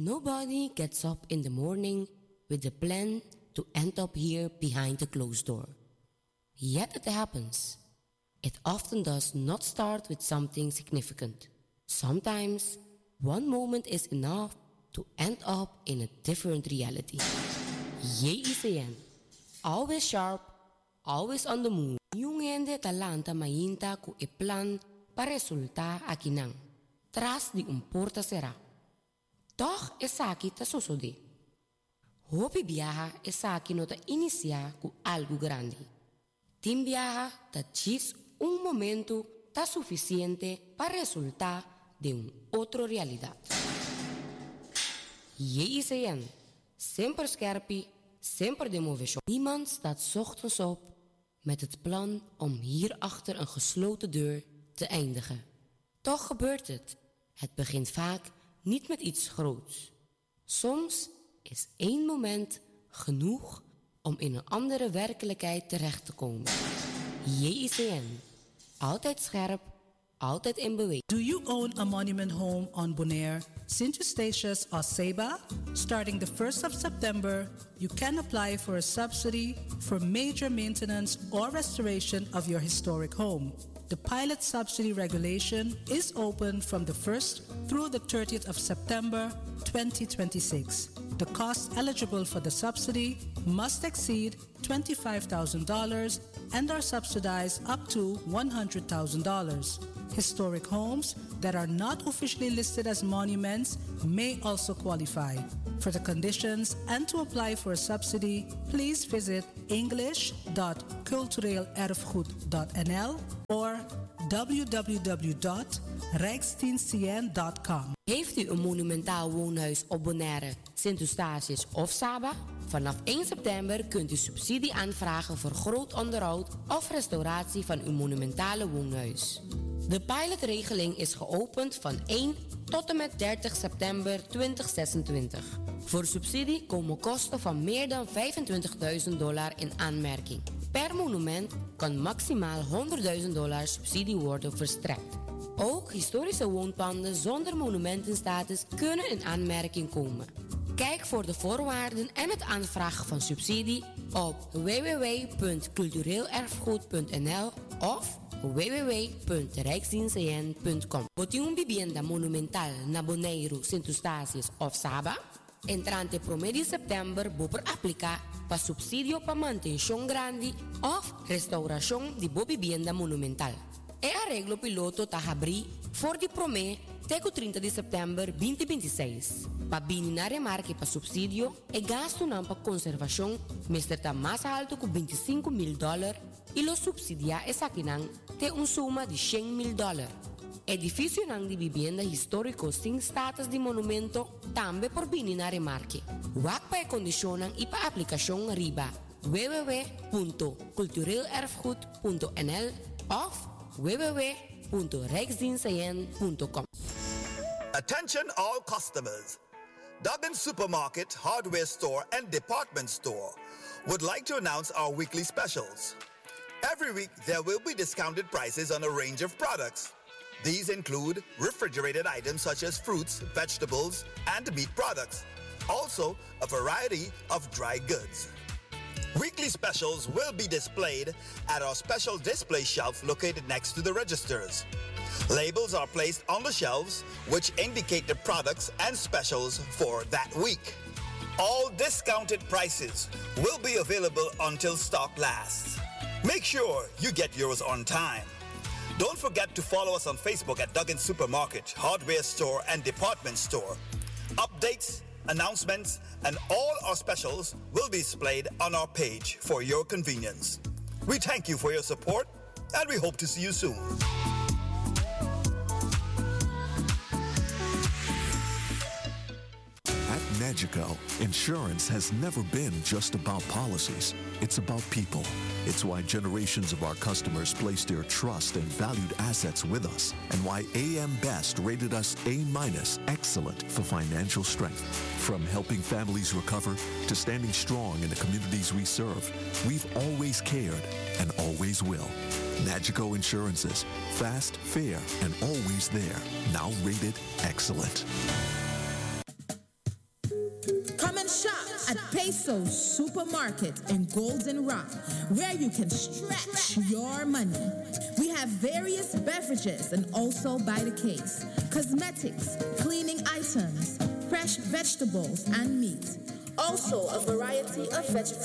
Nobody gets up in the morning with the plan to end up here behind the closed door. Yet it happens. It often does not start with something significant. Sometimes, one moment is enough to end up in a different reality. JICN. Always sharp, always on the move. Yung hindi talanta mainta ku e plan para resulta akinang. Tras di umporta sera. Toch e saki ta susode. Hopi viaja e saki no ta inicia ku algo grande. Tim viaja ta chis un momento ta suficiente para resultar de un otro realidad. JICN. Sempre scherpie, sempre de motion. Niemand staat 's ochtends op met het plan om hier achter een gesloten deur te eindigen. Toch gebeurt het. Het begint vaak niet met iets groots. Soms is één moment genoeg om in een andere werkelijkheid terecht te komen. JICN. Altijd scherp, altijd in beweging. Do you own a monument home on Bonaire, St. Eustatius or Saba? Starting the 1st of September, you can apply for a subsidy for major maintenance or restoration of your historic home. The pilot subsidy regulation is open from the 1st through the 30th of September 2026. The cost eligible for the subsidy must exceed $25,000 and are subsidized up to $100,000. Historic homes that are not officially listed as monuments may also qualify. For the conditions and to apply for a subsidy, please visit english.cultureelerfgoed.nl or www.rijksdienstcn.com. Heeft u een monumentaal woonhuis op Bonaire, St. Eustatius of Saba? Vanaf 1 september kunt u subsidie aanvragen voor groot onderhoud of restauratie van uw monumentale woonhuis. De pilotregeling is geopend van 1 tot en met 30 september 2026. Voor subsidie komen kosten van meer dan $25.000 in aanmerking. Per monument kan maximaal $100.000 subsidie worden verstrekt. Ook historische woonpanden zonder monumentenstatus kunnen in aanmerking komen. Kijk voor de voorwaarden en het aanvragen van subsidie op www.cultureelerfgoed.nl of www.rijksdienstcn.com. Botiun vivienda monumental na Bonaire, St. Eustatius of Saba? Entrante promedio september boper aplica pa subsidio pa manutención grande of restauración de vivienda monumental. E arreglo piloto ta abri for di prome teco 30 de setembro 2026. Pa bini na remarque pa subsidio e gasto na pa conservación mister ta más alto ku $25,000 y lo subsidia es akinang te un suma di $100,000. Edificio nang di vivienda histórico sin status di monumento tambe por bini na remarque. Wak pa e condicionan y pa aplicación riba www.cultureelerfgoed.nl of www.rijksdienstcn.com. Attention all customers. Duggan Supermarket, Hardware Store and Department Store would like to announce our weekly specials. Every week there will be discounted prices on a range of products. These include refrigerated items such as fruits, vegetables, and meat products. Also, a variety of dry goods. Weekly specials will be displayed at our special display shelf located next to the registers. Labels are placed on the shelves which indicate the products and specials for that week. All discounted prices will be available until stock lasts. Make sure you get yours on time. Don't forget to follow us on Facebook at Duggan Supermarket, Hardware Store and Department Store. Updates, announcements, and all our specials will be displayed on our page for your convenience. We thank you for your support and we hope to see you soon. At Nagico, insurance has never been just about policies. It's about people. It's why generations of our customers place their trust and valued assets with us, and why AM Best rated us A- excellent for financial strength. From helping families recover to standing strong in the communities we serve, we've always cared and always will. Nagico Insurances, fast, fair, and always there. Now rated excellent. and shop at Peso Supermarket in Golden Rock, where you can stretch your money. We have various beverages and also by the case, cosmetics, cleaning items, fresh vegetables and meat. Also a variety of vegetarian